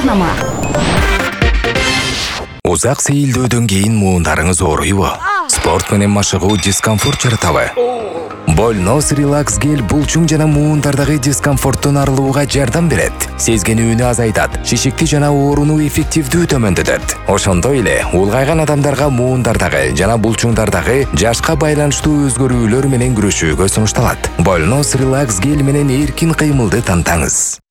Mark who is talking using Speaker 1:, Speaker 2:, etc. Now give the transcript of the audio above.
Speaker 1: жарнама.
Speaker 2: Узак сейилдөөдөн кийин муундарыңыз ооруйбу? Спорт менен машыгуу дискомфорт жаратабы? Больнос релакс гель булчуң жана муундардагы дискомфорттон арылууга жардам берет. Сезгенүүнү азайтат, шишикти жана ооруну эффективдүү төмөндөтөт. Ошондой эле улгайган адамдарга муундардагы жана булчуңдардагы жашка байланыштуу өзгөрүүлөр менен күрөшүүгө сунушталат. Больнос релакс гель менен эркин кыймылды тантаңыз.